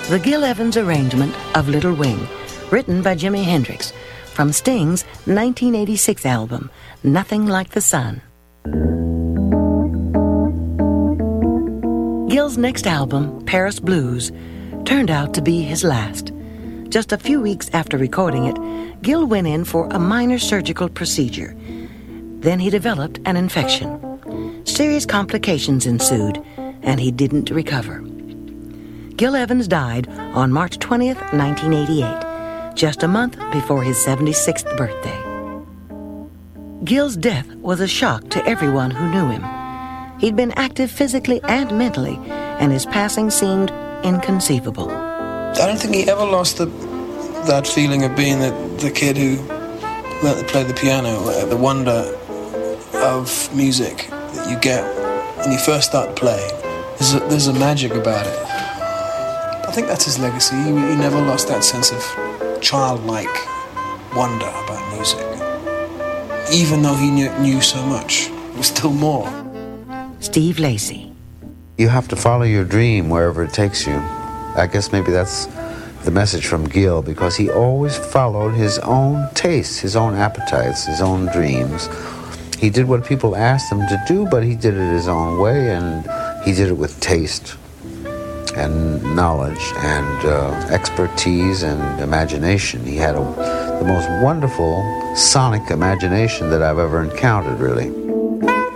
The Gil Evans arrangement of Little Wing, written by Jimi Hendrix, from Sting's 1986 album, Nothing Like the Sun. Gil's next album, Paris Blues, turned out to be his last. Just a few weeks after recording it, Gil went in for a minor surgical procedure. Then he developed an infection. Serious complications ensued, and he didn't recover. Gil Evans died on March 20th, 1988, just a month before his 76th birthday. Gil's death was a shock to everyone who knew him. He'd been active physically and mentally, and his passing seemed inconceivable. I don't think he ever lost that feeling of being the kid who learned to play the piano, the wonder of music that you get when you first start to play. There's a magic about it. I think that's his legacy. He never lost that sense of childlike wonder about music. Even though he knew so much, there was still more. Steve Lacy. You have to follow your dream wherever it takes you. I guess maybe that's the message from Gil, because he always followed his own tastes, his own appetites, his own dreams. He did what people asked him to do, but he did it his own way, and he did it with taste and knowledge and expertise and imagination. He had the most wonderful sonic imagination that I've ever encountered, really.